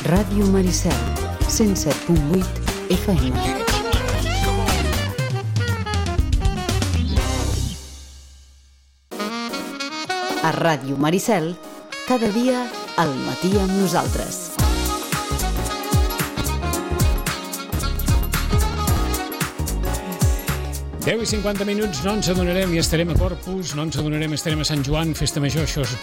Ràdio Maricel, 107.8 FM. A Ràdio Maricel, cada dia al matí amb nosaltres. Deu i 50 minuts, no ens adonarem i estarem a Corpus, no ens adonarem, estarem a Sant Joan, festa major, això és...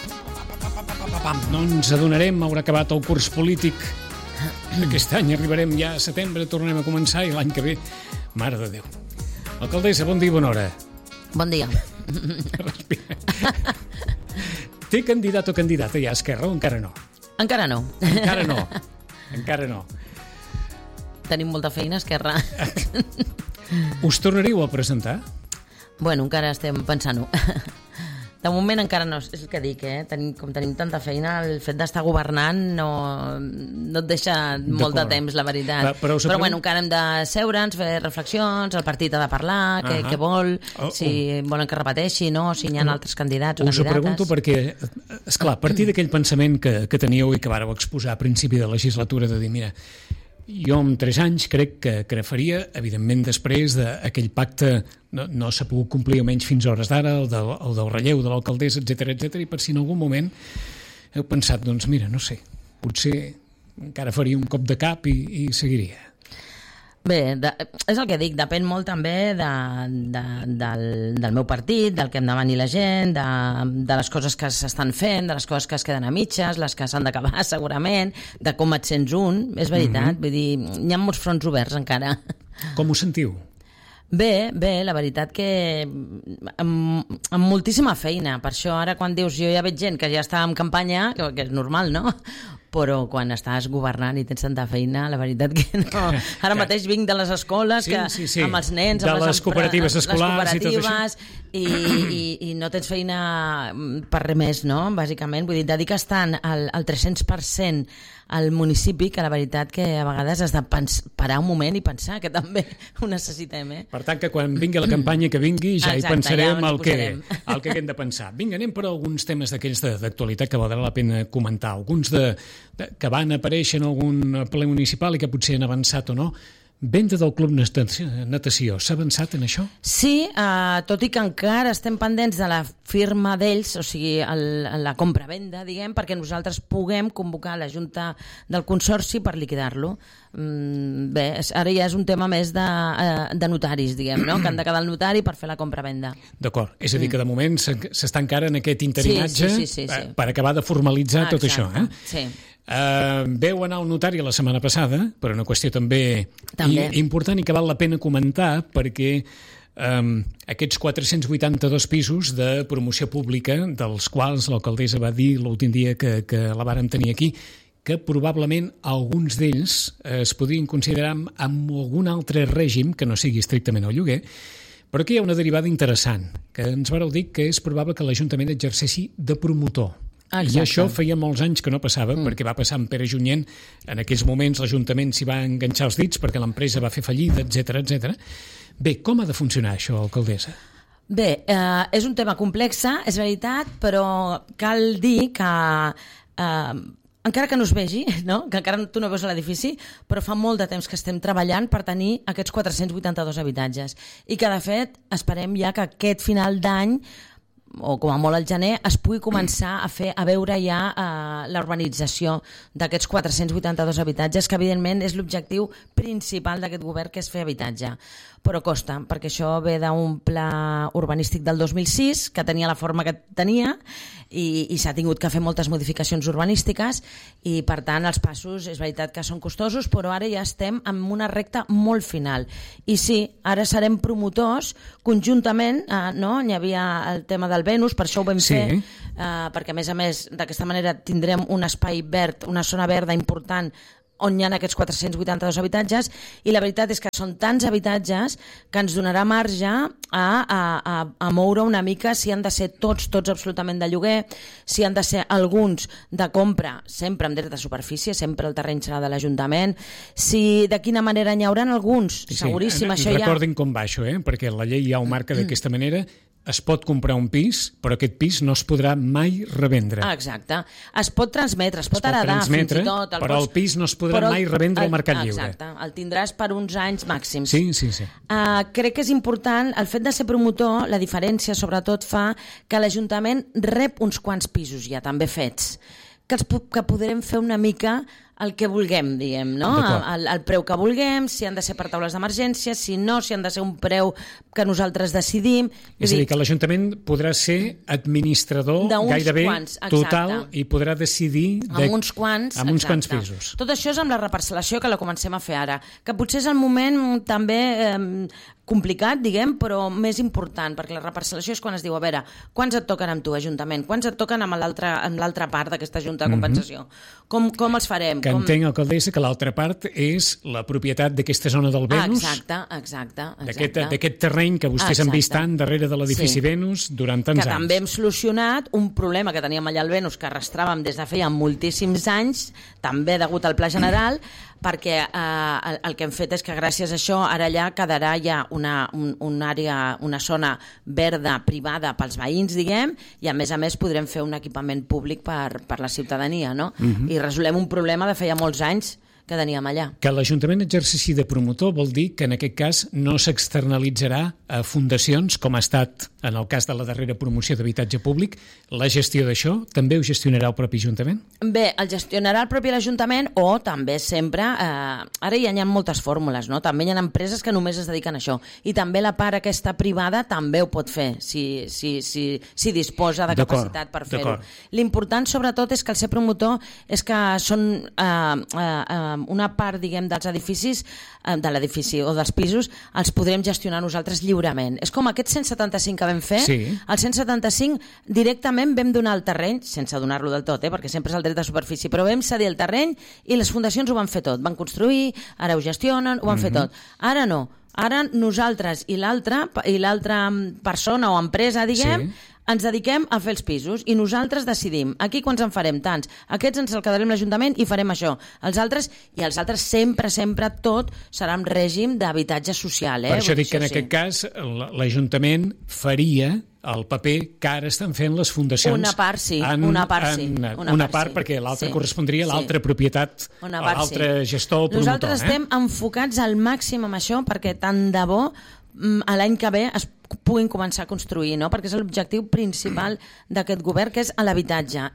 No ens adonarem, haurà acabat el curs polític. Aquest any arribarem ja a setembre, tornem a començar i l'any que ve, mare de Déu. Alcaldessa, bon dia i bona hora. Bon dia. Respira. Té candidat o candidata ja a Esquerra o encara no? Encara no. Encara no. Tenim molta feina, Esquerra. Us tornaríeu a presentar? Bueno, encara estem pensant-ho. De moment encara no, és el que dic, com tenim tanta feina, el fet d'estar governant no et deixa molt de temps, la veritat. Però bueno, encara hem de seure'ns, fer reflexions, el partit ha de parlar, què vol, si volen que repeteixi, no, si hi ha altres candidats o candidates. Us ho pregunto perquè, esclar, a partir d'aquell pensament que teníeu i que vàreu exposar a principi de legislatura de dir, mira, jo amb 3 anys crec que faria, evidentment després d'aquell pacte no s'ha pogut complir almenys fins a hores d'ara, el del relleu de l'alcaldessa, etcètera, i per si en algun moment heu pensat, doncs mira, no sé, potser encara faria un cop de cap i seguiria. Bé, és el que dic, depèn molt també del meu partit, del que em demani la gent, de les coses que s'estan fent, de les coses que es queden a mitges, les que s'han d'acabar segurament, de com et sents és veritat, vull dir, hi ha molts fronts oberts encara. Com ho sentiu? Bé, la veritat que amb moltíssima feina, per això ara quan dius jo ja veig gent que ja està en campanya, que és normal, no? Però quan estàs governant i tens tanta feina, la veritat que no. Ara mateix vinc de les escoles, sí. Amb els nens, amb les cooperatives escolars, les cooperatives, i no tens feina per res més, no? Bàsicament, vull dir, dediques tant al 300% al municipi que la veritat que a vegades has de parar un moment i pensar que també ho necessitem, Per tant, que quan vingui la campanya que vingui ja hi pensarem el que hem de pensar. Vinga, anem per alguns temes d'aquells d'actualitat que valdrà la pena comentar. Alguns que van aparèixer en algun ple municipal i que potser han avançat o no. Venda del Club Natació, s'ha avançat en això? Sí, tot i que encara estem pendents de la firma d'ells, o sigui, la compra-venda, diguem, perquè nosaltres puguem convocar la Junta del Consorci per liquidar-lo. Bé, ara ja és un tema més de notaris, diguem, no? Que han de quedar al notari per fer la compra-venda. D'acord, és a dir que de moment s'està encara en aquest interinatge sí. Per acabar de formalitzar tot això. Sí. Veu anar al notari la setmana passada, per una qüestió també. Important i que val la pena comentar, perquè aquests 482 pisos de promoció pública, dels quals l'alcaldessa va dir l'últim dia que la vàrem tenir aquí, que probablement alguns d'ells es podrien considerar amb algun altre règim que no sigui estrictament el lloguer, però aquí hi ha una derivada interessant, que ens vareu dir que és probable que l'Ajuntament exerceixi de promotor. Exacte. I això feia molts anys que no passava, perquè va passar amb Pere Junyent. En aquells moments l'Ajuntament s'hi va enganxar els dits perquè l'empresa va fer fallida, etcètera. Bé, com ha de funcionar això, alcaldessa? Bé, és un tema complex, és veritat, però cal dir que encara que no es vegi, no? Que encara tu no veus l'edifici, però fa molt de temps que estem treballant per tenir aquests 482 habitatges i que, de fet, esperem ja que aquest final d'any o com a molt al gener, es pugui començar a veure ja la urbanització d'aquests 482 habitatges, que evidentment és l'objectiu principal d'aquest govern, que és fer habitatge. Però costa, perquè això ve d'un pla urbanístic del 2006, que tenia la forma que tenia, i s'ha tingut que fer moltes modificacions urbanístiques, i per tant els passos és veritat que són costosos, però ara ja estem en una recta molt final. I sí, ara serem promotors conjuntament, no? Hi havia el tema del Venus, per això ho vam fer, perquè a més d'aquesta manera tindrem un espai verd, una zona verda important on hi ha aquests 482 habitatges, i la veritat és que són tants habitatges que ens donarà marge a moure una mica si han de ser tots absolutament de lloguer, si han de ser alguns de compra, sempre amb dret de superfície, sempre el terreny serà de l'Ajuntament, si de quina manera n'hi haurà alguns, seguríssim, això ja... Recordin com va això, perquè la llei ja ho marca d'aquesta manera, es pot comprar un pis, però aquest pis no es podrà mai revendre. Exacte. Es pot transmetre, es pot heredar fins i tot. Però el pis no es podrà mai revendre al mercat lliure. Exacte. El tindràs per uns anys màxims. Sí. Crec que és important, el fet de ser promotor, la diferència sobretot fa que l'Ajuntament rep uns quants pisos ja també fets, que podrem fer una mica el que vulguem, diguem, no? El preu que vulguem, si han de ser per taules d'emergència, si no, si han de ser un preu que nosaltres decidim. És a dir, que l'Ajuntament podrà ser administrador gairebé total i podrà decidir amb uns quants pisos. Tot això és amb la reparcel·lació que la comencem a fer ara, que potser és el moment també complicat, diguem, però més important, perquè la reparcel·lació és quan es diu, a veure, quants et toquen amb tu, Ajuntament? Quants et toquen amb l'altra part d'aquesta Junta de Compensació? Com els farem? Que entenc, alcaldessa, que l'altra part és la propietat d'aquesta zona del Venus. Exacte. D'aquest terreny que vostès han vist tant darrere de l'edifici Venus durant tants anys. Que també hem solucionat un problema que teníem allà al Venus, que arrastràvem des de feia moltíssims anys, també degut al Pla General, perquè el que hem fet és que gràcies a això ara allà quedarà ja una àrea, una zona verda privada pels veïns, diguem, i a més podrem fer un equipament públic per la ciutadania, no? I resolem un problema de feia molts anys que teníem allà. Que l'Ajuntament exercici de promotor vol dir que en aquest cas no s'externalitzarà a fundacions, com ha estat en el cas de la darrera promoció d'habitatge públic. La gestió d'això també ho gestionarà el propi Ajuntament? Bé, el gestionarà el propi Ajuntament o també sempre, ara ja hi ha moltes fórmules, no? També hi ha empreses que només es dediquen a això i també la part aquesta privada també ho pot fer si disposa de capacitat per fer-ho. L'important sobretot és que el ser promotor és que són una part, diguem, dels edificis, de l'edifici o dels pisos, els podrem gestionar nosaltres lliurement. És com aquest 175 que vam fer, el 175 directament vam donar el terreny, sense donar-lo del tot, perquè sempre és el dret de superfície, però vam cedir el terreny i les fundacions ho van fer tot. Van construir, ara ho gestionen, ho van fer tot. Ara no. Ara nosaltres i l'altra persona o empresa, diguem, ens dediquem a fer els pisos i nosaltres decidim aquí quants en farem, tants, aquests ens el quedarem l'Ajuntament i farem això, els altres sempre tot serà en règim d'habitatge social. Per això dic que en aquest cas l'Ajuntament faria el paper que ara estan fent les fundacions. Una part sí. Una part perquè l'altra correspondria a l'altra propietat, a l'altre gestor o promotor. Nosaltres estem enfocats al màxim amb això perquè tant de bo a l'any que ve es puguin començar a construir, no? Perquè és l'objectiu principal d'aquest govern, que és l'habitatge.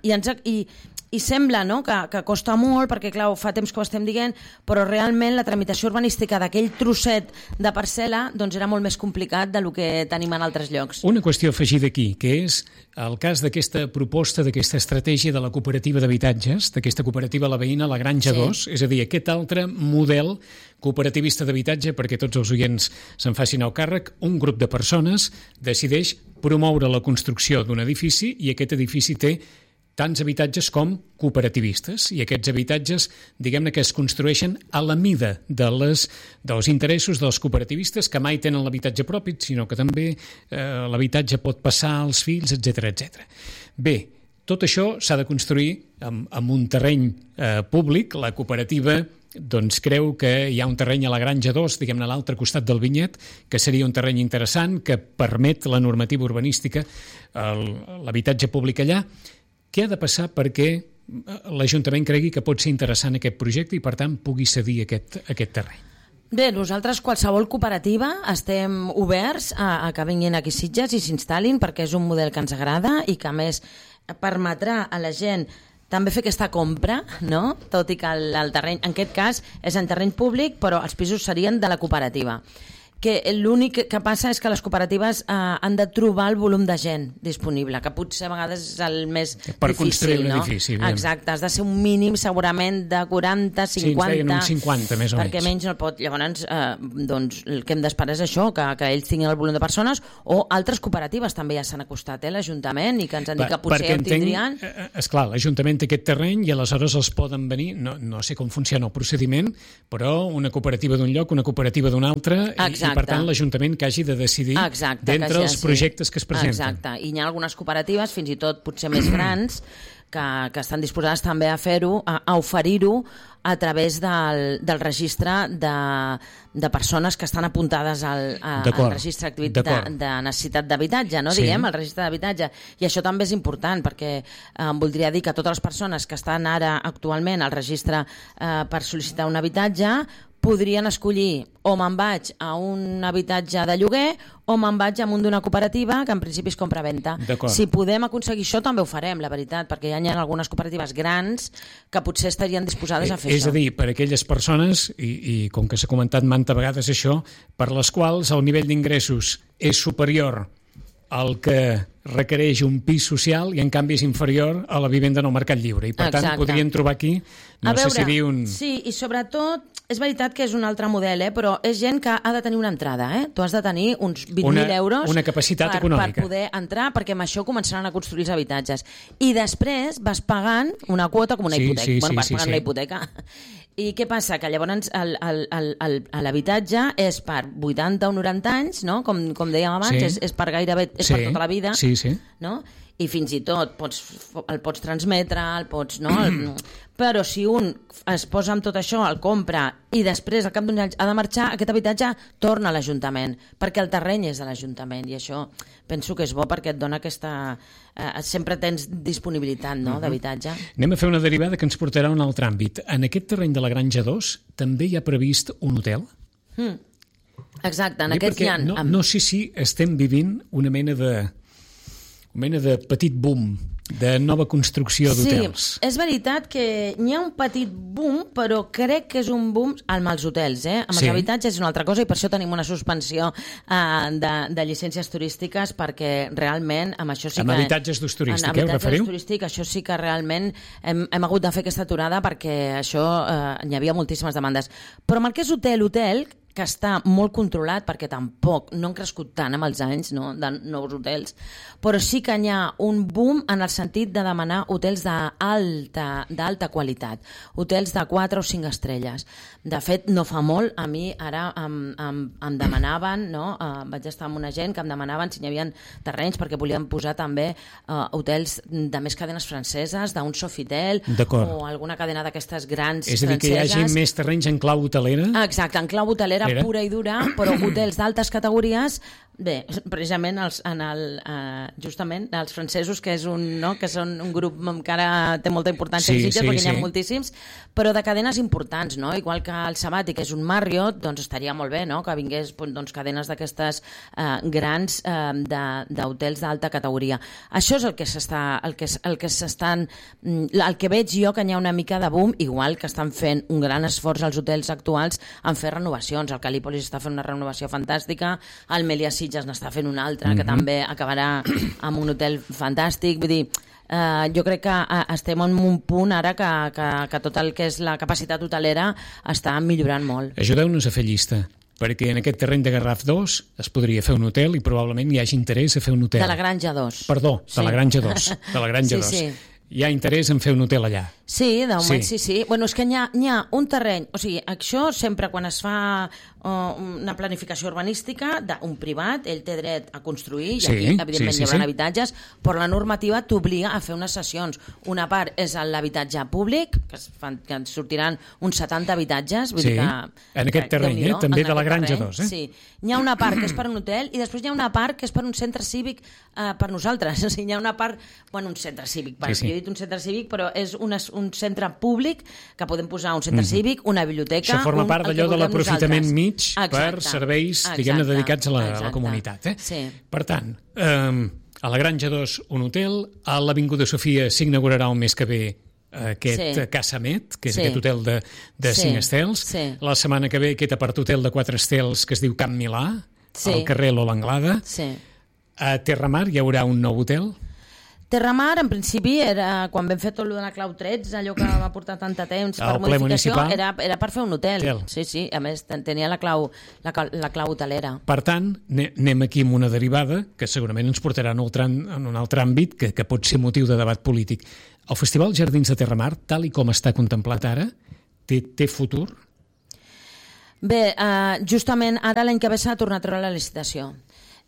I sembla, no?, que costa molt, perquè clar, fa temps que ho estem dient, però realment la tramitació urbanística d'aquell trosset de parcel·la doncs era molt més complicat del que tenim en altres llocs. Una qüestió afegida aquí, que és el cas d'aquesta proposta, d'aquesta estratègia de la cooperativa d'habitatges, d'aquesta cooperativa La Veïna, la Granja 2, és a dir, aquest altre model cooperativista d'habitatge, perquè tots els oients se'n facin el càrrec, un grup de persones decideix promoure la construcció d'un edifici i aquest edifici té tants habitatges com cooperativistes i aquests habitatges, diguem-ne, que es construeixen a la mida dels interessos dels cooperativistes que mai tenen l'habitatge propi, sinó que també l'habitatge pot passar als fills, etc. Bé, tot això s'ha de construir amb un terreny públic. La cooperativa doncs creu que hi ha un terreny a la Granja 2, diguem-ne, a l'altre costat del vinyet, que seria un terreny interessant, que permet la normativa urbanística, l'habitatge públic allà. Què ha de passar perquè l'Ajuntament cregui que pot ser interessant aquest projecte i, per tant, pugui cedir aquest terreny? Bé, nosaltres, qualsevol cooperativa, estem oberts a que vinguin aquí a Sitges i s'instal·lin, perquè és un model que ens agrada i que, a més, permetrà a la gent també fer aquesta compra, no? Tot i que el terreny, en aquest cas, és en terreny públic, però els pisos serien de la cooperativa. Que l'únic que passa és que les cooperatives han de trobar el volum de gent disponible, que potser a vegades és el més difícil. Per construir un edifici. Exacte, has de ser un mínim segurament de 40, 50... Sí, ens deien uns 50, més o menys. Perquè menys no pot. Llavors, doncs, el que hem d'esperar és això, que ells tinguin el volum de persones, o altres cooperatives també ja s'han acostat, l'Ajuntament, i que ens han dit que potser ho tindrien. Esclar, l'Ajuntament té aquest terreny i aleshores els poden venir, no sé com funciona el procediment, però una cooperativa d'un lloc, una cooperativa d'un altre, i per tant l'Ajuntament que hagi de decidir d'entre els projectes que es presenten. Exacte, i hi ha algunes cooperatives, fins i tot potser més grans, que estan disposades també a fer-ho, a oferir-ho a través del registre de persones que estan apuntades al registre de necessitat d'habitatge, no? Diguem, el registre d'habitatge. I això també és important, perquè voldria dir que totes les persones que estan ara actualment al registre per sol·licitar un habitatge podrien escollir o me'n vaig a un habitatge de lloguer o me'n vaig a un d'una cooperativa que en principi és compra-venta. Si podem aconseguir això també ho farem, la veritat, perquè ja hi ha algunes cooperatives grans que potser estarien disposades a fer això. És a dir, per aquelles persones, i com que s'ha comentat manta vegades això, per les quals el nivell d'ingressos és superior al que requereix un pis social i en canvi és inferior a la vivenda en el mercat lliure. I per tant podrien trobar aquí, no sé si dir un... Sí, i sobretot és veritat que és un altre model, però és gent que ha de tenir una entrada. Tu has de tenir uns 20.000 euros una capacitat econòmica per poder entrar, perquè amb això començaran a construir els habitatges. I després vas pagant una quota com una hipoteca. Vas pagant la hipoteca. I què passa? Que llavors l'habitatge és per 80 o 90 anys, no? Com dèiem abans, és per gairebé per tota la vida. No? I fins i tot el pots transmetre, però si un es posa amb tot això, el compra i després al cap d'un any ha de marxar, aquest habitatge torna a l'Ajuntament, perquè el terreny és de l'Ajuntament, i això penso que és bo perquè et dona aquesta... sempre tens disponibilitat d'habitatge. Anem a fer una derivada que ens portarà a un altre àmbit. En aquest terreny de la Granja 2 també hi ha previst un hotel? Exacte, en aquests hi ha... No sé si estem vivint una mena de petit boom de nova construcció d'hotels. Sí, és veritat que n'hi ha un petit boom, però crec que és un boom amb els hotels, amb els habitatges és una altra cosa, i per això tenim una suspensió de llicències turístiques, perquè realment amb això sí que... Amb habitatges d'ús turístic, ho referiu? Habitatges turístic, això sí que realment hem hagut de fer aquesta aturada, perquè això hi havia moltíssimes demandes. Però amb el que és hotel, que està molt controlat, perquè tampoc no han crescut tant amb els anys, de nous hotels, però sí que hi ha un boom en el sentit de demanar hotels d'alta qualitat, hotels de 4 o 5 estrelles. De fet, no fa molt, a mi ara em demanaven, vaig estar amb una gent que em demanaven si hi havia terrenys, perquè volien posar també hotels de més cadenes franceses, d'un Sofitel, o alguna cadena d'aquestes grans franceses. És a dir, que hi hagi més terrenys en clau hotelera? Exacte, en clau hotelera pura i dura, però hotels d'altes categories. Bé, precisament justament els francesos, que són un grup que ara té molta importància a Sitges, perquè n'hi ha moltíssims, però de cadenes importants, igual que el Sabàtic és un Marriott, doncs estaria molt bé que vingués cadenes d'aquestes grans d'hotels d'alta categoria. Això és el que veig jo, que hi ha una mica de boom, igual que estan fent un gran esforç als hotels actuals en fer renovacions. El Calípolis està fent una renovació fantàstica, el Melià Sitges n'està fent una altra, que també acabarà amb un hotel fantàstic. Vull dir, jo crec que estem en un punt ara que tot el que és la capacitat hotelera està millorant molt. Ajudeu-nos a fer llista, perquè en aquest terreny de Garraf 2 es podria fer un hotel i probablement hi hagi interès a fer un hotel. De la Granja 2. Perdó, de la Granja 2. De la Granja 2. Hi ha interès en fer un hotel allà. Sí, de moment sí. Bueno, és que n'hi ha un terreny, o sigui, això sempre quan es fa una planificació urbanística d'un privat, ell té dret a construir, i aquí evidentment hi haurà habitatges, però la normativa t'obliga a fer unes sessions. Una part és l'habitatge públic, que en sortiran uns 70 habitatges. Vull dir que, en aquest terreny, també de la Granja 2. Sí, n'hi ha una part que és per un hotel i després hi ha una part que és per un centre cívic per nosaltres. O sigui, hi ha una part, un centre cívic, jo he dit un centre cívic, però és un centre públic que podem posar un centre cívic, una biblioteca... Això forma part d'allò de l'aprofitament mig per serveis, diguem-ne, dedicats a la comunitat. Per tant, a la Granja 2 un hotel, a l'Avinguda Sofia s'inaugurarà el mes que ve aquest Casamet, que és aquest hotel de 5 estels. La setmana que ve aquest apart-hotel de 4 estels que es diu Camp Milà, al carrer Lola Anglada. A Terramar hi haurà un nou hotel. Terramar, en principi, era quan vam fer tot el de la Clau 13, allò que va portar tant de temps per modificació, era per fer un hotel. Sí, a més, tenia la clau hotelera. Per tant, anem aquí amb una derivada que segurament ens portarà en un altre àmbit que pot ser motiu de debat polític. El Festival Jardins de Terramar, tal i com està contemplat ara, té futur? Bé, justament ara l'any que ve s'ha tornat a treure la licitació.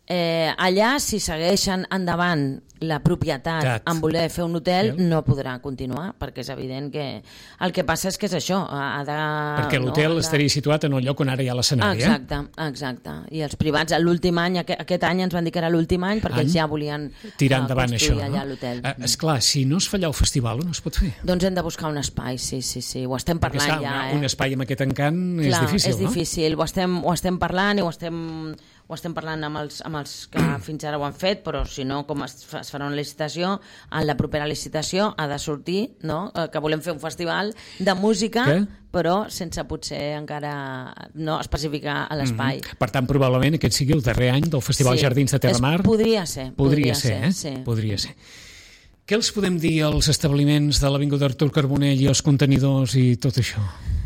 Allà, si segueixen endavant la propietat en voler fer un hotel, no podrà continuar, perquè és evident que el que passa és que és això. Perquè l'hotel estaria situat en un lloc on ara hi ha l'escenari. Exacte. I els privats, l'últim any, aquest any ens van dir que era l'últim any, perquè ells ja volien tirar endavant això, allà l'hotel. Esclar, si no es fa allà el festival, on es pot fer? Doncs hem de buscar un espai, sí. Ho estem parlant ja. Un espai amb aquest encant és difícil, no? És difícil, ho estem parlant i ho estem parlant amb els que fins ara ho han fet, però si no, com es farà una licitació, en la propera licitació ha de sortir, no?, que volem fer un festival de música, però sense potser encara no especificar l'espai. Per tant, probablement aquest sigui el darrer any del Festival Jardins de Terramar. Podria ser. Podria ser. Què els podem dir als establiments de l'Avinguda Artur Carbonell i els contenidors i tot això?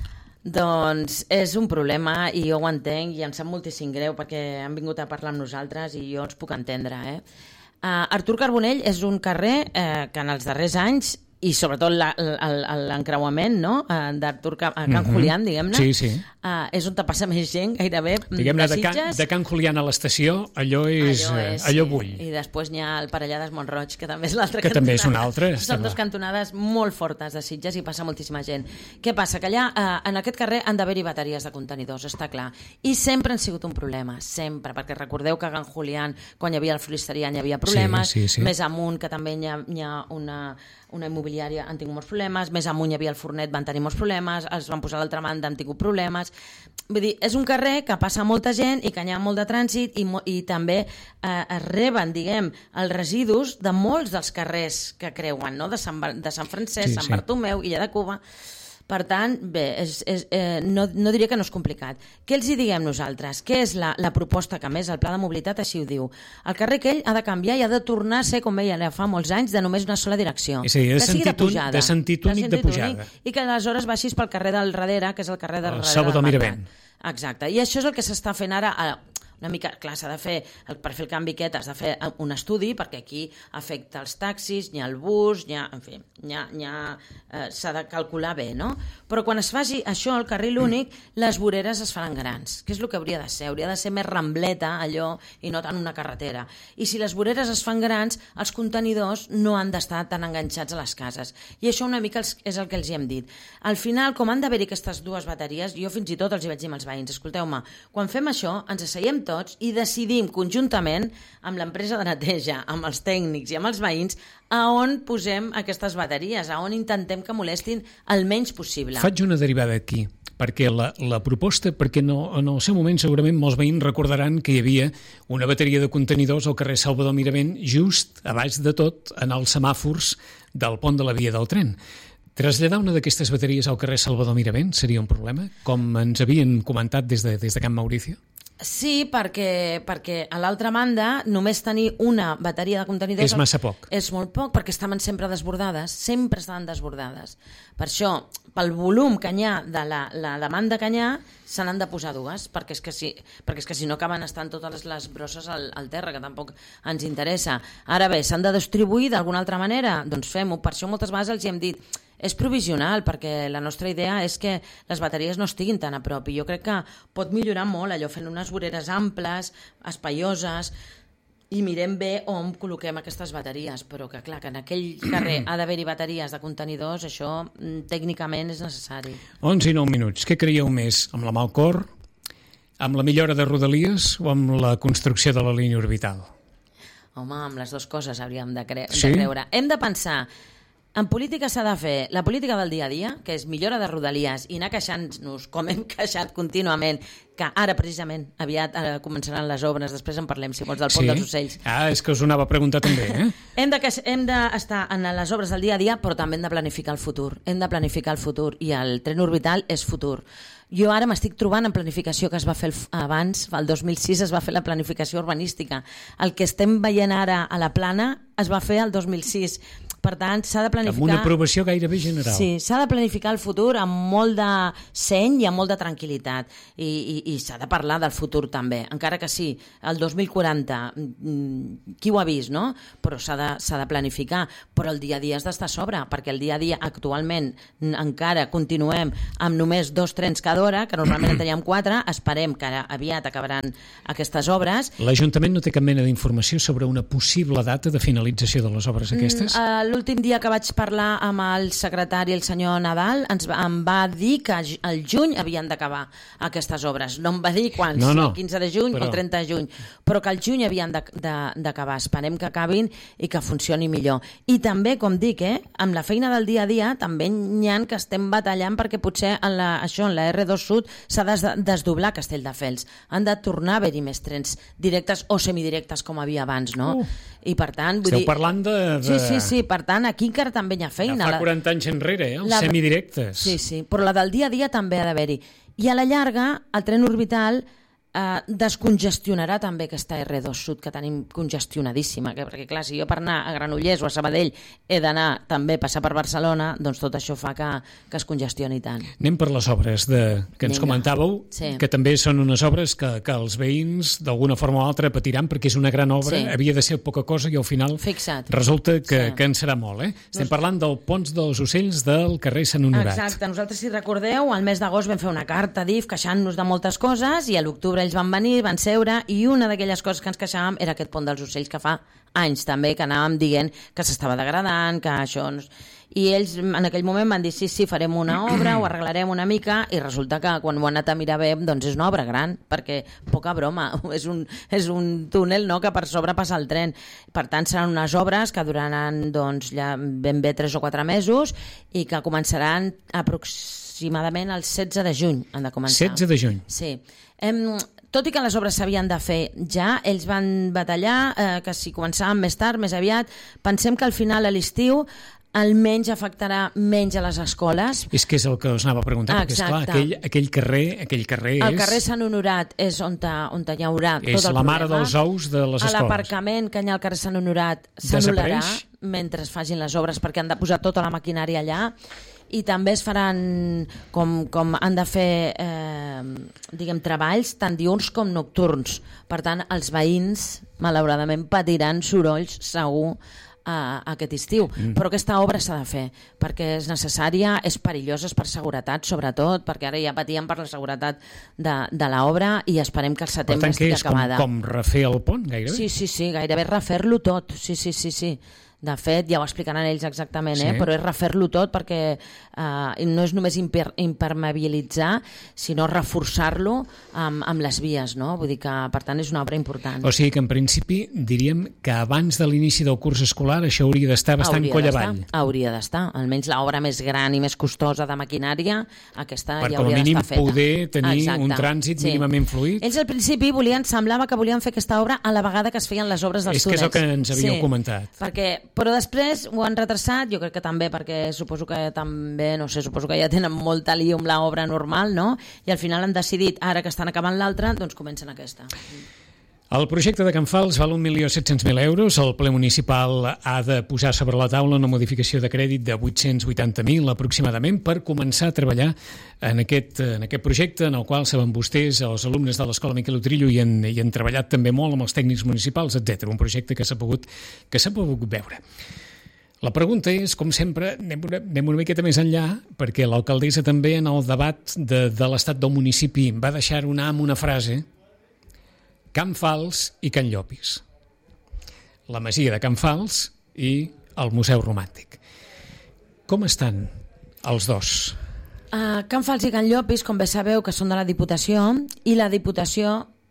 Doncs és un problema i jo ho entenc i em sap moltíssim greu perquè han vingut a parlar amb nosaltres i jo els puc entendre. Artur Carbonell és un carrer que en els darrers anys, i sobretot l'encreuament, no?, d'Artur a Can Julián, diguem-ne, és on te passa més gent, gairebé, diguem-ne, de Can Julián a l'estació, allò bull. I després hi ha el Parellades Mont-roig, que també és l'altra cantonada. Que també és una altra. Són dues cantonades molt fortes de Sitges i passa moltíssima gent. Què passa? Que allà, en aquest carrer, han d'haver-hi bateries de contenidors, està clar. I sempre han sigut un problema, sempre, perquè recordeu que a Can Julián, quan hi havia el Floristeria, hi havia problemes, més amunt, que també hi ha una immobiliària, han tingut molts problemes, més amunt hi havia el Fornet, van tenir molts problemes, els van posar a l'altra banda, han tingut problemes. Vull dir, és un carrer que passa molta gent i que hi ha molt de trànsit i també es reben, diguem, els residus de molts dels carrers que creuen, no?, de Sant Francesc, Sant Bartomeu, Illa de Cuba. Per tant, bé, no diria que no és complicat. Què els hi diguem nosaltres? Què és la proposta que, més, el Pla de Mobilitat així ho diu? El carrer aquell ha de canviar i ha de tornar a ser, com veia fa molts anys, de només una sola direcció. És a dir, de sentit únic de pujada. I que aleshores baixis pel carrer del darrere, que és el carrer del darrere. Salvador Miravent. Exacte. I això és el que s'està fent ara una mica, clar, s'ha de fer, per fer el canvi aquest has de fer un estudi, perquè aquí afecta els taxis, hi ha el bus, en fi, s'ha de calcular bé, no? Però quan es faci això, el carril únic, les voreres es faran grans, que és el que hauria de ser més rambleta allò i no tant una carretera. I si les voreres es fan grans, els contenidors no han d'estar tan enganxats a les cases. I això una mica és el que els hi hem dit. Al final, com han d'haver-hi aquestes dues bateries, jo fins i tot els hi vaig dir als veïns, escolteu-me, quan fem això, ens asseiem tots i decidim conjuntament amb l'empresa de neteja, amb els tècnics i amb els veïns a on posem aquestes bateries, a on intentem que molestin el menys possible. Faig una derivada aquí, perquè la proposta, perquè en el seu moment segurament molts veïns recordaran que hi havia una bateria de contenidors al carrer Salvador Miravent just a baix de tot en els semàfors del pont de la via del tren. Traslladar una d'aquestes bateries al carrer Salvador Miravent seria un problema, com ens havien comentat des de Can Mauricio? Sí, perquè a l'altra banda només tenir una bateria de contenidors... És massa poc. És molt poc, perquè estaven sempre desbordades, sempre estaven desbordades. Per això, pel volum que hi ha de la demanda que hi ha, se n'han de posar dues, perquè és que si no acaben estant totes les brosses al terra, que tampoc ens interessa. Ara bé, s'han de distribuir d'alguna altra manera? Doncs fem-ho. Per això moltes vegades els hi hem dit és provisional, perquè la nostra idea és que les bateries no estiguin tan a prop, i jo crec que pot millorar molt allò, fent unes voreres amples, espaioses, i mirem bé on col·loquem aquestes bateries, però que clar, que en aquell carrer ha d'haver-hi bateries de contenidors, això tècnicament és necessari. 11 i 9 minuts. Què creieu més? Amb la mà al cor? Amb la millora de Rodalies o amb la construcció de la línia orbital? Home, amb les dues coses hauríem de creure. Hem de pensar... En política s'ha de fer la política del dia a dia, que és millora de Rodalies, i anar queixant-nos, com hem queixat contínuament, que ara precisament aviat començaran les obres, després en parlem, si vols, del Pont dels Ocells. És que us ho anava a preguntar també, Hem d'estar en les obres del dia a dia, però també hem de planificar el futur. Hem de planificar el futur, i el tren orbital és futur. Jo ara m'estic trobant en planificació que es va fer abans, el 2006 es va fer la planificació urbanística. El que estem veient ara a la Plana es va fer el 2006. Per tant, s'ha de planificar... Amb una aprovació gairebé general. Sí, s'ha de planificar el futur amb molt de seny i amb molta tranquil·litat. I s'ha de parlar del futur també. Encara que sí, el 2040, qui ho ha vist, no? Però s'ha de planificar. Però el dia a dia has d'estar a sobre, perquè el dia a dia actualment encara continuem amb només 2 trens cada hora, que normalment en teníem 4, esperem que ara aviat acabaran aquestes obres. L'Ajuntament no té cap mena d'informació sobre una possible data de finalització de les obres aquestes? L'últim dia que vaig parlar amb el secretari, el senyor Nadal, em va dir que al juny havien d'acabar aquestes obres. No em va dir quan, no. el 15 de juny o el 30 de juny, però que al juny havien d'acabar. Esperem que acabin i que funcioni millor. I també, com dic, amb la feina del dia a dia, també n'hi ha que estem batallant perquè potser en la R2 Sud s'ha de desdoblar Castelldefels. Han de tornar a haver-hi més trens directes o semidirectes com havia abans, no? I per tant... Esteu parlant de... Sí, per tant, aquí encara també hi ha feina. De fa 40 anys enrere, els semidirectes. Sí, però la del dia a dia també ha d'haver-hi. I a la llarga, el tren orbital descongestionarà també aquesta R2 Sud que tenim congestionadíssima, perquè clar, si jo per anar a Granollers o a Sabadell he d'anar també a passar per Barcelona, doncs tot això fa que es congestioni tant. Anem per les obres que ens comentàveu, que també són unes obres que els veïns d'alguna forma o altra patiran perquè és una gran obra, havia de ser poca cosa i al final resulta que en serà molt. Estem parlant del Pont dels Ocells del carrer Sant Honorat. Exacte, nosaltres, si recordeu, al mes d'agost vam fer una carta a DIF queixant-nos de moltes coses i a l'octubre ells van venir, van seure, i una d'aquelles coses que ens queixàvem era aquest Pont dels Ocells, que fa anys també que anàvem dient que s'estava degradant, que això... I ells en aquell moment van dir sí, farem una obra, ho arreglarem una mica, i resulta que quan ho han anat a mirar bé, doncs és una obra gran, perquè poca broma, és un túnel, no?, que per sobre passa el tren. Per tant, seran unes obres que duraran doncs, ja ben bé 3 o 4 mesos i que començaran aproximadament el 16 de juny. Han de començar. 16 de juny. Sí. Tot i que les obres s'havien de fer ja, ells van batallar que si començàvem més tard, més aviat. Pensem que al final, a l'estiu, almenys afectarà menys a les escoles. És que és el que us anava a preguntar, perquè esclar, aquell carrer és... El carrer Sant Honorat és on hi haurà tot el problema. És la mare dels ous de les escoles. A l'aparcament que hi ha al carrer Sant Honorat s'anul·larà mentre es facin les obres, perquè han de posar tota la maquinària allà, i també es faran, com han de fer treballs tant diürns com nocturns. Per tant, els veïns malauradament patiran sorolls segur aquest estiu, però aquesta obra s'ha de fer perquè és necessària, és perillosa, és per seguretat sobretot, perquè ara ja patíem per la seguretat de l'obra i esperem que al setembre estigui acabada. Per tant, que és com refer el pont, gairebé? Sí, gairebé refer-lo tot, sí. De fet, ja ho explicaran ells exactament, però és refer-lo tot perquè no és només impermeabilitzar, sinó reforçar-lo amb les vies, no? Vull dir que, per tant, és una obra important. O sigui que, en principi, diríem que abans de l'inici del curs escolar això hauria d'estar bastant coll avall. Hauria d'estar. Almenys l'obra més gran i més costosa de maquinària, aquesta ja hauria d'estar feta. Per com a mínim poder tenir un trànsit mínimament fluid. Ells al principi semblava que volien fer aquesta obra a la vegada que es feien les obres dels túnels. És que és el que ens havíeu comentat. Però després ho han retrasat, jo crec que també perquè suposo que ja tenen molta lío amb l'obra normal, no? I al final han decidit, ara que estan acabant l'altra, doncs comencen aquesta. El projecte de Can Fals val 1.700.000 euros. El ple municipal ha de posar sobre la taula una modificació de crèdit de 880.000 aproximadament per començar a treballar en aquest projecte, en el qual saben vostès, els alumnes de l'Escola Miquel Utrillo hi han treballat també molt amb els tècnics municipals, etc. Un projecte que s'ha pogut veure. La pregunta és, com sempre, anem una miqueta més enllà, perquè l'alcaldessa també en el debat de l'estat del municipi va deixar amb una frase: Can Fals i Can Llopis. La masia de Can Fals i el Museu Romàntic. Com estan els dos? Can Fals i Can Llopis, com bé sabeu, que són de la Diputació, i la Diputació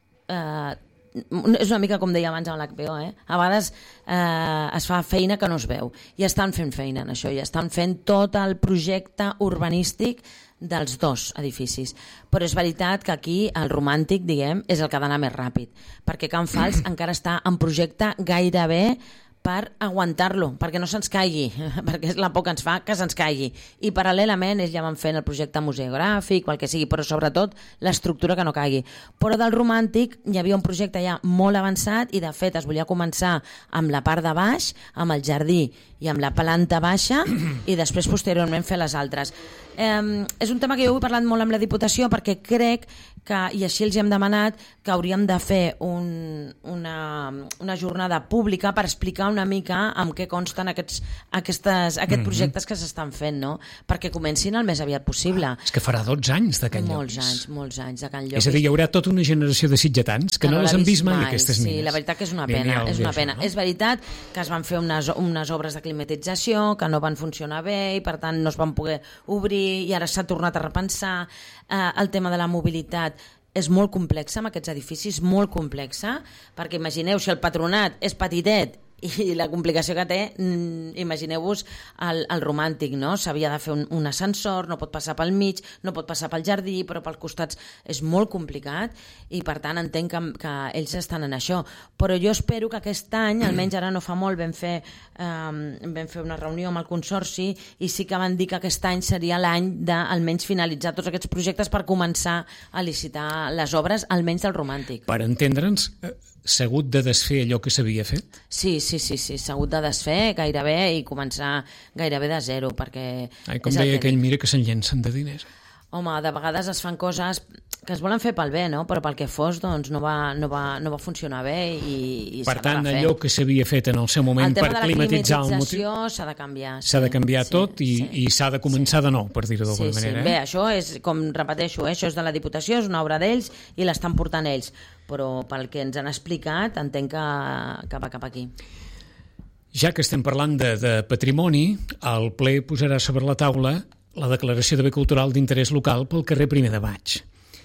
és una mica com deia abans amb l'HPO, a vegades es fa feina que no es veu, i estan fent feina en això, i estan fent tot el projecte urbanístic dels 2 edificis. Però és veritat que aquí el romàntic, diguem, és el que ha d'anar més ràpid, perquè Can Fals encara està en projecte gairebé per aguantar-lo, perquè no se'ns caigui, perquè és la por que ens fa que se'ns caigui. I paral·lelament ells ja van fent el projecte museogràfic o el que sigui, però sobretot l'estructura que no caigui. Però del romàntic hi havia un projecte ja molt avançat i de fet es volia començar amb la part de baix, amb el jardí i amb la planta baixa i després posteriorment fer les altres. És un tema que jo he parlat molt amb la Diputació perquè crec que, i així els hem demanat, que hauríem de fer una jornada pública per explicar una mica amb què consten aquests projectes que s'estan fent, no? Perquè comencin el més aviat possible. És que farà 12 anys de Can Llopis. Molts anys de Can Llopis. És a dir, hi haurà tota una generació de sitgetans que no les han vist mai, aquestes mines. Sí, la veritat que és una pena. És una pena. És veritat que es van fer unes obres de climatització que no van funcionar bé i per tant no es van poder obrir i ara s'ha tornat a repensar. El tema de la mobilitat és molt complexa amb aquests edificis, molt complexa, perquè imagineu, si el Patronat és petitet i la complicació que té, imagineu-vos el romàntic, no? S'havia de fer un ascensor, no pot passar pel mig, no pot passar pel jardí, però pels costats és molt complicat i per tant entenc que ells estan en això. Però jo espero que aquest any, almenys ara no fa molt, vam fer una reunió amb el Consorci i sí que van dir que aquest any seria l'any d'almenys finalitzar tots aquests projectes per començar a licitar les obres, almenys del romàntic. Per entendre'ns, s'ha hagut de desfer allò que s'havia fet? Sí, s'ha hagut de desfer gairebé i començar gairebé de zero, perquè... Com deia aquell, mira que se'n llencen de diners. Home, de vegades es fan coses que es volen fer pel bé, no? Però pel que fos, doncs no va funcionar bé i per tant, allò que s'havia fet en el seu moment per climatitzar el climatització s'ha de canviar. S'ha de canviar tot i s'ha de començar de nou, per dir-ho d'alguna manera. Bé, això és, com repeteixo, això és de la Diputació, és una obra d'ells i l'estan portant ells, però pel que ens han explicat entenc que va cap aquí. Ja que estem parlant de patrimoni, el ple posarà sobre la taula la declaració de bé cultural d'interès local pel carrer Primer de Maig.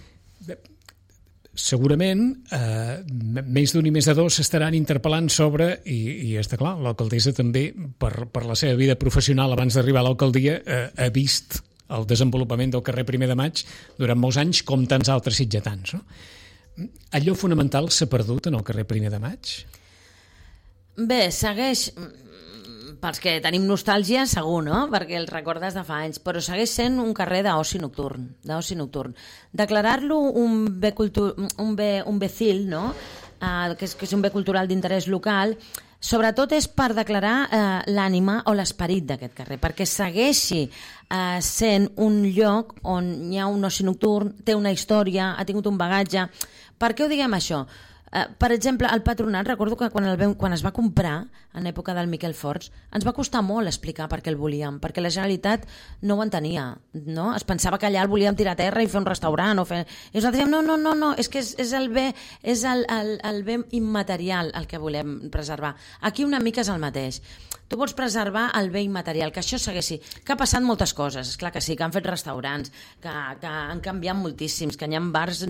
Segurament, més d'un i més de dos s'estaran interpel·lant sobre, i està clar, l'alcaldessa també, per la seva vida professional abans d'arribar a l'alcaldia, ha vist el desenvolupament del carrer Primer de Maig durant molts anys, com tants altres sitgetans, no? Allò fonamental s'ha perdut en el carrer Primer de Maig? Bé, segueix... Pels que tenim nostàlgia, segur, no? Perquè el recordes de fa anys, però segueix sent un carrer d'oci nocturn. Declarar-lo un bé CIL, no? Que és un bé cultural d'interès local, sobretot és per declarar l'ànima o l'esperit d'aquest carrer, perquè segueixi sent un lloc on hi ha un oci nocturn, té una història, ha tingut un bagatge. Per què ho diguem això? Per exemple, el Patronat, recordo que quan es va comprar, en època del Miquel Forts, ens va costar molt explicar per què el volíem, perquè la Generalitat no ho entenia, no? Es pensava que allà el volíem tirar a terra i fer un restaurant, i nosaltres dèiem, no, és que és el bé immaterial el que volem preservar. Aquí una mica és el mateix. Tu vols preservar el bé immaterial, que això segueixi, que ha passat moltes coses, esclar que sí, que han fet restaurants, que han canviat moltíssims, que hi ha bars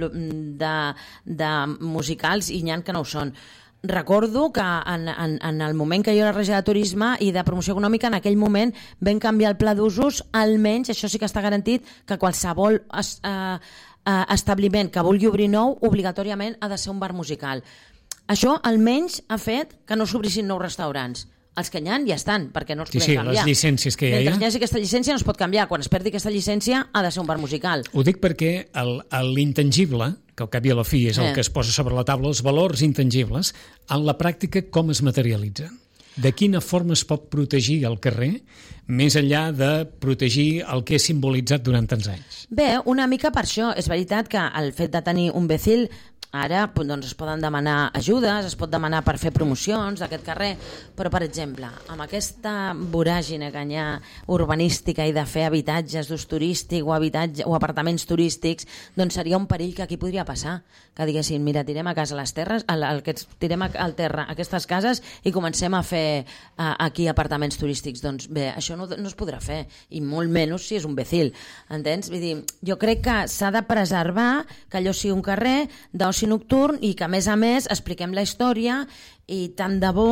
de musicals i n'hi ha que no ho són. Recordo que en el moment que jo era regidora de Turisme i de Promoció Econòmica, en aquell moment vam canviar el pla d'usos, almenys, això sí que està garantit, que qualsevol establiment que vulgui obrir nou, obligatòriament ha de ser un bar musical. Això almenys ha fet que no s'obrissin nous restaurants. Els que n'hi ha ja estan, perquè no els podem canviar. Les llicències que hi ha. Mentre hi hagi aquesta llicència no es pot canviar. Quan es perdi aquesta llicència ha de ser un bar musical. Ho dic perquè l'intangible, que al cap i a la fi és el que es posa sobre la taula, els valors intangibles, en la pràctica com es materialitzen? De quina forma es pot protegir el carrer, més enllà de protegir el que és simbolitzat durant tants anys? Bé, una mica per això. És veritat que el fet de tenir un BECIL ara doncs, es poden demanar ajudes, es pot demanar per fer promocions d'aquest carrer, però, per exemple, amb aquesta voràgine que hi ha urbanística i de fer habitatges d'ús turístic o apartaments turístics, doncs seria un perill que aquí podria passar, que diguessin, mira, tirem a casa les terres, tirem al terra aquestes cases i comencem a fer aquí apartaments turístics. Doncs bé, això no es podrà fer, i molt menys si és un BECIL, entens? Vull dir, jo crec que s'ha de preservar que allò sigui un carrer d'oci nocturn i que, a més, expliquem la història i tant de bo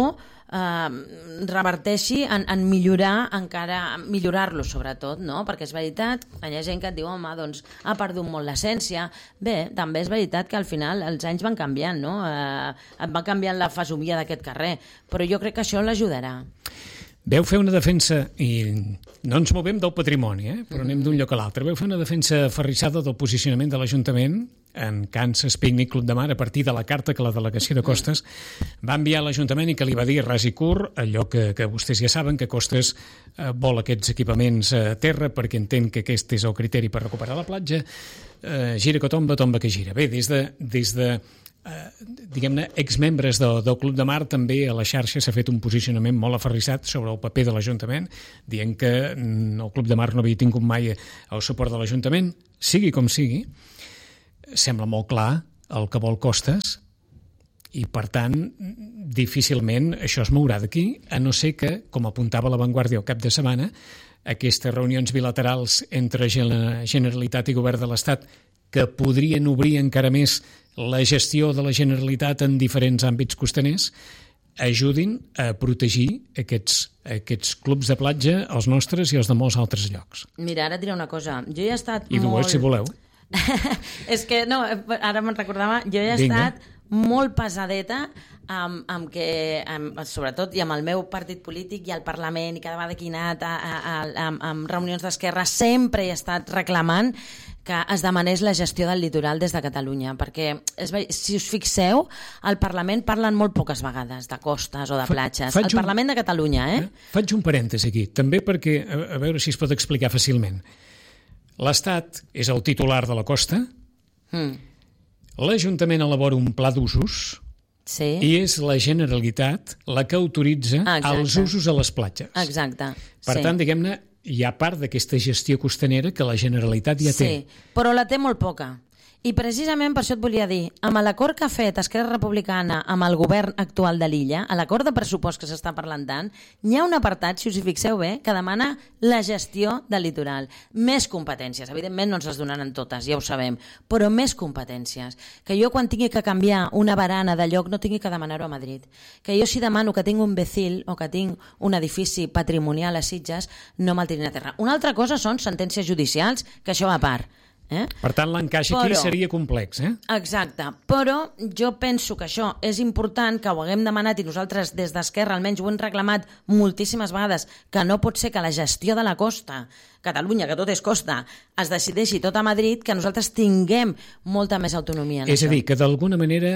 reverteixi en millorar-lo sobretot, no? Perquè és veritat, hi ha gent que et diu home, doncs ha perdut molt l'essència. Bé, també és veritat que al final els anys van canviant, no? Et va canviant la fesomia d'aquest carrer, però jo crec que això l'ajudarà. Veu fer una defensa, i no ens movem del patrimoni, però anem d'un lloc a l'altre, veu fer una defensa aferrissada del posicionament de l'Ajuntament en Kansas Picnic Club de Mar a partir de la carta que la delegació de Costes va enviar a l'Ajuntament i que li va dir ras i curt allò que vostès ja saben, que Costes vol aquests equipaments a terra perquè entén que aquest és el criteri per recuperar la platja, gira que tomba, tomba que gira. Bé, des de diguem-ne, exmembres del Club de Mar, també a la xarxa s'ha fet un posicionament molt aferrissat sobre el paper de l'Ajuntament, dient que el Club de Mar no havia tingut mai el suport de l'Ajuntament. Sigui com sigui, sembla molt clar el que vol Costes i, per tant, difícilment això es mourà d'aquí, a no ser que, com apuntava La Vanguardia el cap de setmana, aquestes reunions bilaterals entre Generalitat i Govern de l'Estat que podrien obrir encara més la gestió de la Generalitat en diferents àmbits costaners ajudin a protegir aquests clubs de platja, els nostres i els de molts altres llocs. Mira, ara et diré una cosa. Jo ja he estat I dues, si voleu. És que, no, ara me'n recordava, jo ja he estat molt pesadeta amb que, sobretot, i amb el meu partit polític i al Parlament, i cada vegada que he anat amb reunions d'Esquerra, sempre he estat reclamant que es demanés la gestió del litoral des de Catalunya, perquè, si us fixeu, al Parlament parlen molt poques vegades de costes o de platges. Al Parlament de Catalunya, Faig un parèntesi aquí, també perquè, a veure si es pot explicar fàcilment. L'Estat és el titular de la costa, l'Ajuntament elabora un pla d'usos i és la Generalitat la que autoritza els usos a les platges. Exacte. Per tant, diguem-ne, hi ha part d'aquesta gestió costanera que la Generalitat ja té. Sí, però la té molt poca. I precisament per això et volia dir, amb l'acord que ha fet Esquerra Republicana amb el govern actual de l'illa, a l'acord de pressupost que s'està parlant tant, hi ha un apartat, si us hi fixeu bé, que demana la gestió del litoral. Més competències. Evidentment no ens les donaran totes, ja ho sabem, però més competències. Que jo quan tingui que canviar una barana de lloc no tingui que demanar-ho a Madrid. Que jo si demano que tinc un becil o que tinc un edifici patrimonial a Sitges, no me'l tirin a terra. Una altra cosa són sentències judicials, que això va a part. Per tant, l'encaix aquí seria complex. Exacte, però jo penso que això és important, que ho haguem demanat i nosaltres des d'Esquerra almenys ho hem reclamat moltíssimes vegades, que no pot ser que la gestió de la costa, Catalunya, que tot és costa, es decideixi tot a Madrid, que nosaltres tinguem molta més autonomia en això. És a dir, que d'alguna manera,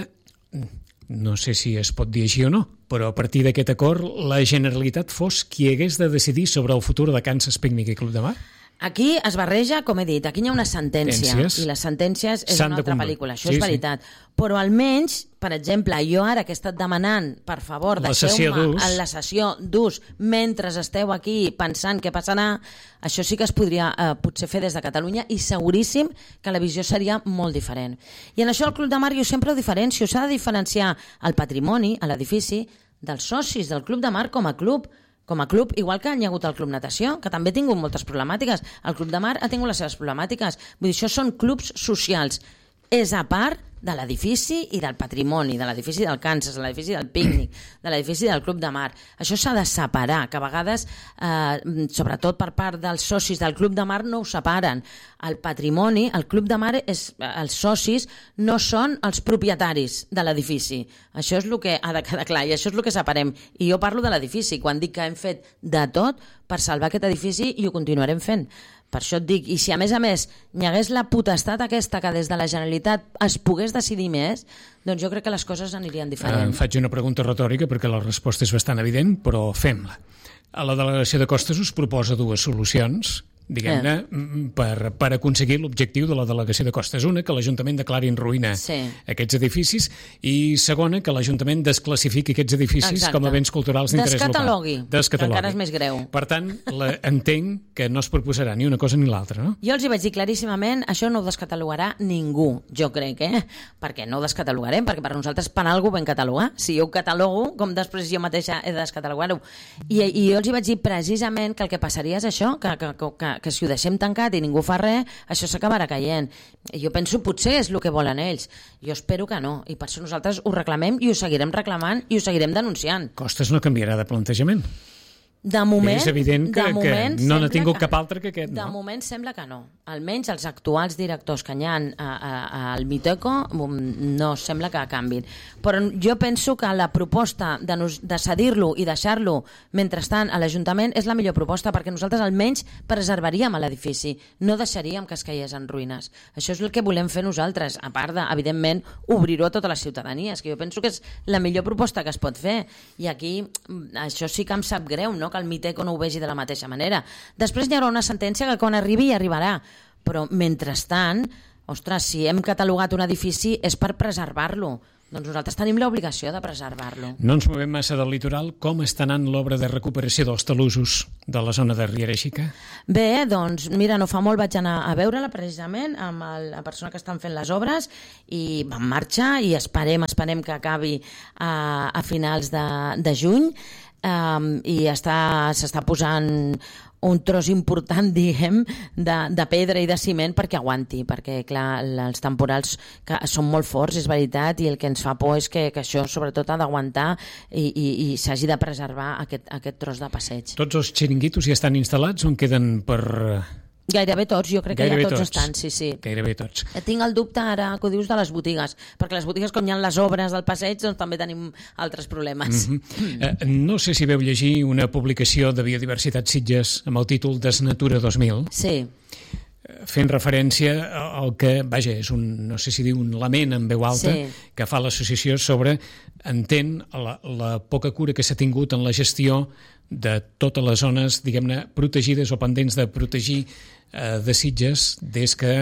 no sé si es pot dir així o no, però a partir d'aquest acord la Generalitat fos qui hagués de decidir sobre el futur de Kansas Picnic i Club de Mar? Aquí es barreja, com he dit, aquí hi ha una sentència, i les sentències és una altra pel·lícula, això és veritat. Però almenys, per exemple, jo ara que he estat demanant, per favor, deixeu-me en la sessió d'ús mentre esteu aquí pensant què passarà, això sí que es podria potser fer des de Catalunya i seguríssim que la visió seria molt diferent. I en això el Club de Mar jo sempre ho diferencio, s'ha de diferenciar el patrimoni, l'edifici, dels socis del Club de Mar com a club, igual que hi ha hagut el Club Natació, que també ha tingut moltes problemàtiques. El Club de Mar ha tingut les seves problemàtiques. Vull dir, això són clubs socials. És a part de l'edifici i del patrimoni, de l'edifici del Kansas, de l'edifici del Pícnic, de l'edifici del Club de Mar. Això s'ha de separar, que a vegades, sobretot per part dels socis del Club de Mar, no ho separen. El patrimoni, el Club de Mar, els socis no són els propietaris de l'edifici. Això és el que ha de quedar clar i això és el que separem. I jo parlo de l'edifici, quan dic que hem fet de tot per salvar aquest edifici i ho continuarem fent. Per això et dic, i si a més hi hagués la potestat aquesta que des de la Generalitat es pogués decidir més, doncs jo crec que les coses anirien diferent. Faig una pregunta retòrica perquè la resposta és bastant evident, però fem-la. A la delegació de Costes us proposa dues solucions, diguem-ne, per aconseguir l'objectiu de la delegació de Costes. Una, que l'Ajuntament declari en ruïna aquests edificis, i segona, que l'Ajuntament desclassifiqui aquests edificis com a béns culturals d'interès local. Descatalogui, encara és més greu. Per tant, entenc que no es proposarà ni una cosa ni l'altra, no? Jo els hi vaig dir claríssimament, això no ho descatalogarà ningú, jo crec, perquè no ho descatalogarem, perquè per nosaltres per alguna cosa vam catalogar. Si jo ho catalogo, com després jo mateixa he de descatalogar-ho. I jo els hi vaig dir precisament que el que passaria és això, que que si ho deixem tancat i ningú fa res, això s'acabarà caient. Jo penso, potser és el que volen ells. Jo espero que no, i per això nosaltres ho reclamem i ho seguirem reclamant i ho seguirem denunciant. Costes no canviarà de plantejament. De moment, és evident que no n'ha tingut cap altre que aquest, no? De moment sembla que no. Almenys els actuals directors que hi ha al Miteco no sembla que canvin. Però jo penso que la proposta de cedir-lo i deixar-lo mentrestant a l'Ajuntament és la millor proposta, perquè nosaltres almenys preservaríem l'edifici, no deixaríem que es caigués en ruïnes. Això és el que volem fer nosaltres, a part de, evidentment, obrir-ho a tota la ciutadania. És que jo penso que és la millor proposta que es pot fer. I aquí, això sí que em sap greu, no?, que el Miteco no ho vegi de la mateixa manera. Després hi haurà una sentència que quan arribi hi arribarà, però mentrestant, ostres, si hem catalogat un edifici és per preservar-lo. Doncs nosaltres tenim l'obligació de preservar-lo. No ens movem massa del litoral. Com està anant l'obra de recuperació dels talussos de la zona de Riera Xica? Bé, doncs mira, no fa molt vaig anar a veure-la precisament amb la persona que estan fent les obres i va en marxa i esperem que acabi a finals de juny. I s'està posant un tros important, diguem, de pedra i de ciment perquè aguanti, perquè clar, els temporals són molt forts, és veritat, i el que ens fa por és que això sobretot ha d'aguantar i s'hagi de preservar aquest tros de passeig. Tots els xiringuitos ja estan instal·lats o en queden per... Gairebé tots, jo crec que ja tots estan, sí. Gairebé tots. Tinc el dubte ara que ho dius de les botigues, perquè les botigues, com hi ha les obres del passeig, doncs també tenim altres problemes. No sé si veu llegir una publicació de Biodiversitat Sitges amb el títol Desnatura 2000. Sí. Fent referència al que, vaja, és no sé si diu un lament en veu alta, que fa l'associació sobre, entén, la poca cura que s'ha tingut en la gestió de totes les zones, diguem-ne, protegides o pendents de protegir de Sitges des que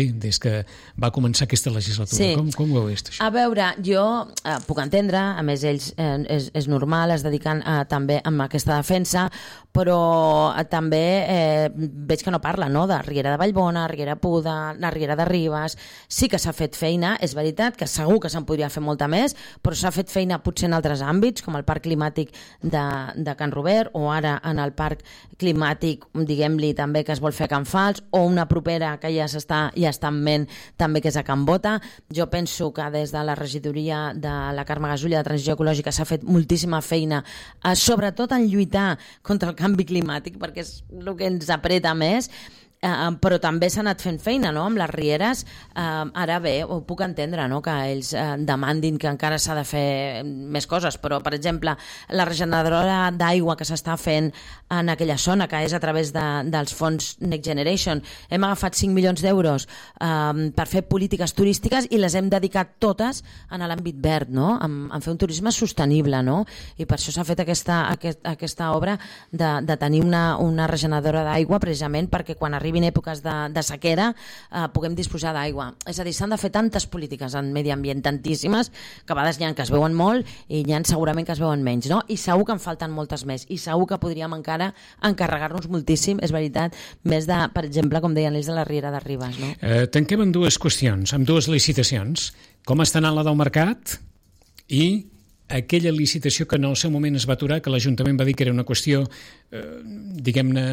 va començar aquesta legislatura. Sí. Com ho veus, això? A veure, jo puc entendre, a més ells és normal, es dediquen també a aquesta defensa, però també veig que no parla, no?, de Riera de Vallbona, Riera Puda, la Riera de Ribes. Sí que s'ha fet feina, és veritat que segur que se'n podria fer molta més, però s'ha fet feina potser en altres àmbits, com el Parc Climàtic de Can Robert, o ara en el Parc Climàtic, diguem-li també, que es vol fer a Can Fals, o una propera que ja està en ment també, que és a Can Bota. Jo penso que des de la regidoria de la Carme Gasulla de Transició Ecològica s'ha fet moltíssima feina, sobretot en lluitar contra el canvi climàtic, perquè és el que ens apreta més. Però també s'ha anat fent feina, no?, amb les rieres. Ara bé, ho puc entendre, no?, que ells demandin que encara s'ha de fer més coses, però per exemple la regeneradora d'aigua que s'està fent en aquella zona, que és a través dels fons Next Generation, hem agafat 5 milions d'euros per fer polítiques turístiques i les hem dedicat totes en l'àmbit verd, no?, en fer un turisme sostenible, no?, i per això s'ha fet aquesta obra de tenir una regeneradora d'aigua, precisament perquè quan arribin èpoques de sequera puguem disposar d'aigua. És a dir, s'han de fer tantes polítiques en medi ambient, tantíssimes, que a vegades hi ha que es veuen molt i hi ha segurament que es veuen menys, no? I segur que en falten moltes més, i segur que podríem encara encarregar-nos moltíssim, és veritat, més de, per exemple, com deien ells, de la Riera de Ribes, no? Tanquem amb dues qüestions, amb dues licitacions. Com està anant la del mercat i aquella licitació que en el seu moment es va aturar, que l'Ajuntament va dir que era una qüestió, diguem-ne,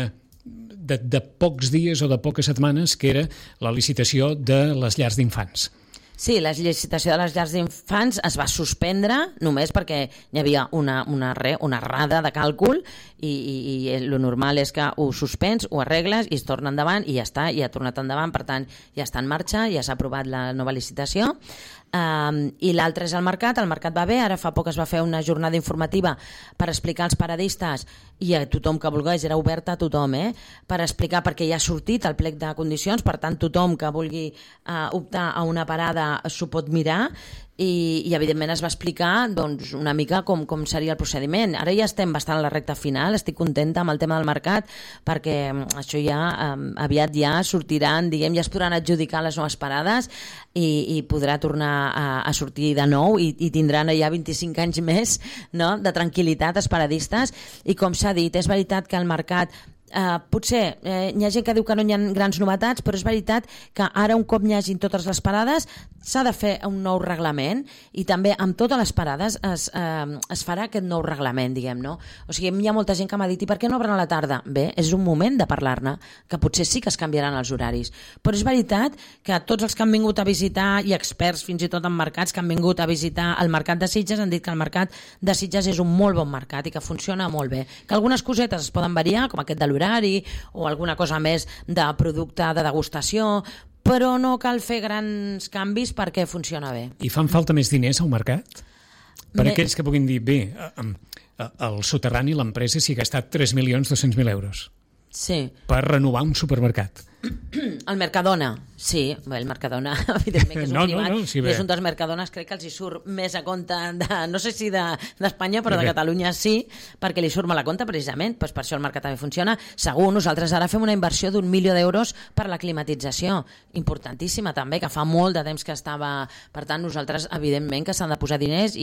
de pocs dies o de poques setmanes, que era la licitació de les llars d'infants. Sí, la licitació de les llars d'infants es va suspendre només perquè hi havia una errada de càlcul i el normal és que ho suspens, ho arregles i es torna endavant i ja està, i ha tornat endavant, per tant ja està en marxa, ja s'ha aprovat la nova licitació. I l'altre és el mercat va bé, ara fa poc es va fer una jornada informativa per explicar als paradistes i a tothom que vulgués, era oberta a tothom, per explicar perquè ja ha sortit el plec de condicions, per tant tothom que vulgui optar a una parada s'ho pot mirar i evidentment es va explicar doncs, una mica com seria el procediment. Ara ja estem bastant a la recta final, estic contenta amb el tema del mercat perquè això ja aviat ja sortiran, diguem, ja es podran adjudicar les noves parades i podrà tornar a sortir de nou i tindran ja 25 anys més, no?, de tranquil·litat els paradistes. I com s'ha dit, és veritat que el mercat Potser hi ha gent que diu que no hi ha grans novetats, però és veritat que ara un cop hi hagin totes les parades s'ha de fer un nou reglament i també amb totes les parades es farà aquest nou reglament, diguem, no? O sigui, hi ha molta gent que m'ha dit i per què no obren a la tarda? Bé, és un moment de parlar-ne, que potser sí que es canviaran els horaris, però és veritat que tots els que han vingut a visitar i experts fins i tot en mercats que han vingut a visitar el mercat de Sitges han dit que el mercat de Sitges és un molt bon mercat i que funciona molt bé, que algunes cosetes es poden variar, com aquest de l'horari o alguna cosa més de producte de degustació, però no cal fer grans canvis perquè funciona bé. I fan falta més diners al mercat? Per aquells que puguin dir, bé, el soterrani, l'empresa, s'hi ha gastat 3.200.000 euros per renovar un supermercat. El Mercadona, sí, bé, el Mercadona, evidentment, que és un privat, sí, és un dels Mercadones, crec que els hi surt més a compte, no sé si d'Espanya, però de Catalunya sí, perquè li surt mal a compte, precisament, doncs per això el mercat també funciona. Segur, nosaltres ara fem una inversió d'1 milió d'euros per la climatització, importantíssima també, que fa molt de temps que estava... Per tant, nosaltres, evidentment, que s'han de posar diners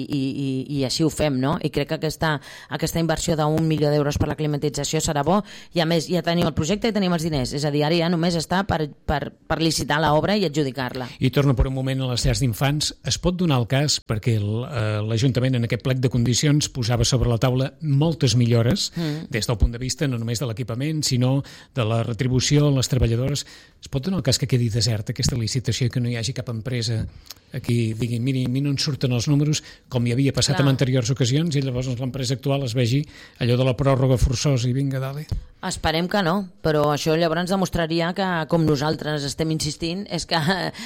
i així ho fem, no? I crec que aquesta inversió d'1 milió d'euros per la climatització serà bo, i a més ja tenim el projecte i tenim els diners, és a dir, ara ja només està per licitar l'obra i adjudicar-la. I torno per un moment a les llars d'infants. Es pot donar el cas, perquè l'Ajuntament en aquest plec de condicions posava sobre la taula moltes millores, des del punt de vista no només de l'equipament, sinó de la retribució a les treballadores. Es pot donar el cas que quedi desert aquesta licitació i que no hi hagi cap empresa aquí digui, miri, a mi no en surten els números, com hi havia passat en anteriors ocasions, i llavors l'empresa actual es vegi allò de la pròrroga forçosa i vinga, dale. Esperem que no, però això llavors demostraria que, com nosaltres estem insistint, és que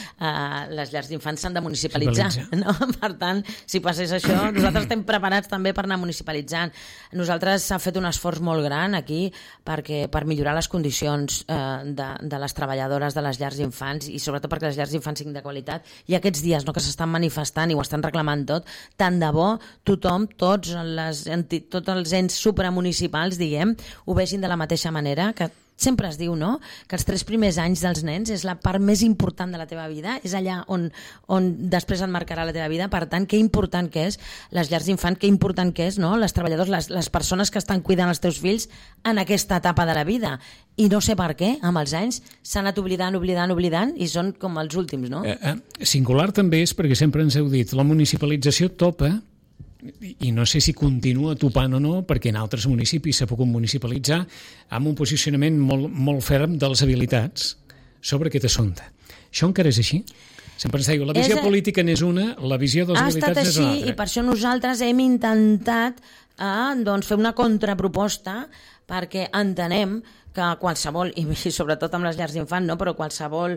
les llars d'infants s'han de municipalitzar. No? Per tant, si passés això, nosaltres estem preparats també per anar municipalitzant. Nosaltres s'ha fet un esforç molt gran aquí per millorar les condicions de les treballadores de les llars d'infants i sobretot perquè les llars d'infants siguin de qualitat. I aquests dies que s'estan manifestant i ho estan reclamant tot, tant de bo tothom, tots els ens supramunicipals, diguem, ho vegin de la mateixa manera, que sempre es diu, no?, que els 3 primers anys dels nens és la part més important de la teva vida, és allà on després et marcarà la teva vida. Per tant, que important que és les llars d'infants, que important que és, no?, les treballadors, les persones que estan cuidant els teus fills en aquesta etapa de la vida. I no sé per què, amb els anys, s'han anat oblidant i són com els últims, no? Singular també és perquè sempre ens heu dit, la municipalització topa, i no sé si continua topant o no, perquè en altres municipis s'ha pogut municipalitzar amb un posicionament molt ferm de les habilitats sobre aquest assumpte. Això encara és així? Sempre ens diu, la visió política n'és una, la visió de les habilitats n'és una altra. I per això nosaltres hem intentat fer una contraproposta, perquè entenem que qualsevol, i sobretot amb les llars d'infants, no? Però qualsevol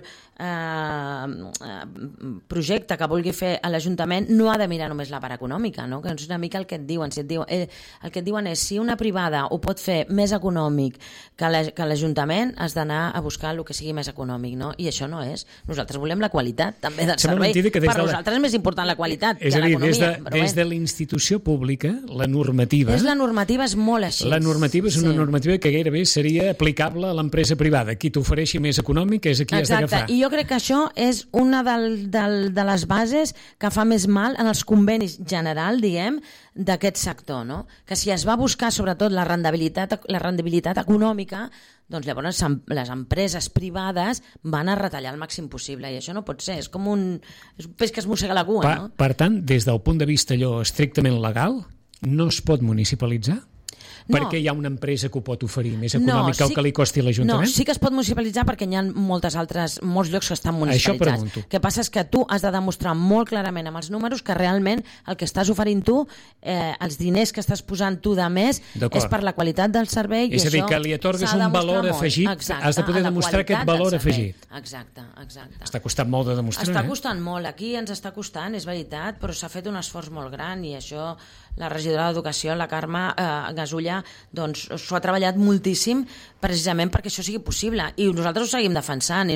projecte que vulgui fer a l'Ajuntament no ha de mirar només la part econòmica, no? Que és una mica el que et diuen. El que et diuen és, si una privada ho pot fer més econòmic que l'Ajuntament, has d'anar a buscar el que sigui més econòmic, no? I això no és. Nosaltres volem la qualitat també del servei. Per nosaltres és més important la qualitat que l'economia. Des de la institució pública, la normativa... La normativa és molt així. La normativa és una normativa que gairebé seria aplicable a l'empresa privada. Qui t'ofereixi més econòmic és aquí has d'agafar. I jo crec que això és una de les bases que fa més mal en els convenis general, diguem, d'aquest sector, no? Que si es va buscar sobretot la rendibilitat econòmica, doncs llavors les empreses privades van a retallar el màxim possible, i això no pot ser, és com un peix que es mossega la cua, no? Per tant, des del punt de vista allò estrictament legal, no es pot municipalitzar? Perquè hi ha una empresa que ho pot oferir més econòmic que el que li costi a l'Ajuntament? No, sí que es pot municipalitzar perquè hi ha molts llocs que estan municipalitzats. Això pregunto. El que passa és que tu has de demostrar molt clarament amb els números que realment el que estàs oferint tu, els diners que estàs posant tu de més, és per la qualitat del servei. És a dir, que li atorgues un valor afegit, has de poder demostrar aquest valor afegit. Exacte. Està costant molt de demostrar. Està costant molt, aquí ens està costant, és veritat, però s'ha fet un esforç molt gran i això la regidora d'Educació, la Carme Gasulla, doncs s'ho ha treballat moltíssim precisament perquè això sigui possible, i nosaltres ho seguim defensant,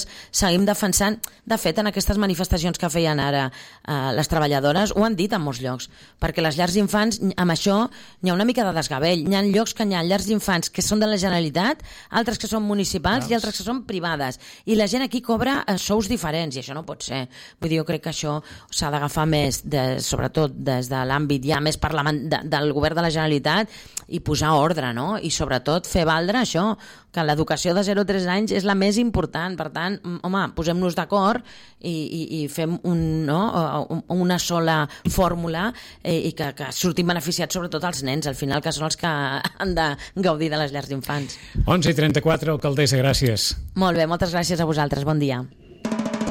de fet, en aquestes manifestacions que feien ara les treballadores, ho han dit en molts llocs, perquè les llars d'infants, amb això n'hi ha una mica de desgavell, hi ha llocs que hi ha llars d'infants que són de la Generalitat, altres que són municipals i altres que són privades, i la gent aquí cobra sous diferents, i això no pot ser. Vull dir, jo crec que això s'ha d'agafar més, sobretot des de l'àmbit ja també és del govern de la Generalitat, i posar ordre, no? I sobretot fer valdre això, que l'educació de 0 a 3 anys és la més important. Per tant, home, posem-nos d'acord i fem una sola fórmula i que surtin beneficiats sobretot els nens, al final, que són els que han de gaudir de les llars d'infants. 11:34, alcaldessa, gràcies. Molt bé, moltes gràcies a vosaltres, bon dia.